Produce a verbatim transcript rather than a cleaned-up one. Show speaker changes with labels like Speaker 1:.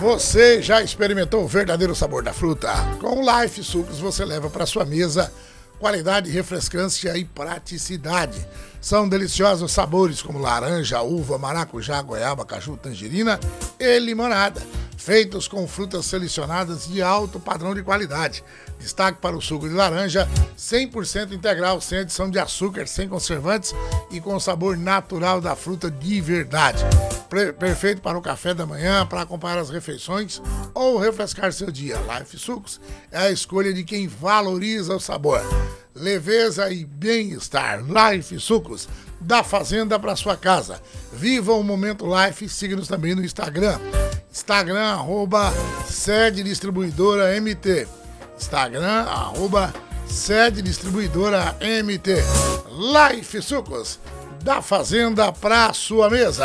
Speaker 1: Você já experimentou o verdadeiro sabor da fruta? Com o Life Sucos você leva para sua mesa qualidade, refrescância e praticidade. São deliciosos sabores como laranja, uva, maracujá, goiaba, caju, tangerina e limonada, feitos com frutas selecionadas de alto padrão de qualidade. Destaque para o suco de laranja, cem por cento integral, sem adição de açúcar, sem conservantes e com sabor natural da fruta de verdade. Perfeito para o café da manhã, para acompanhar as refeições ou refrescar seu dia. Life Sucos é a escolha de quem valoriza o sabor. Leveza e bem-estar. Life Sucos, da fazenda para sua casa. Viva o Momento Life e siga-nos também no Instagram. Instagram, arroba Sede Distribuidora M T. Instagram, arroba Sede Distribuidora M T. Life Sucos, da fazenda para sua mesa.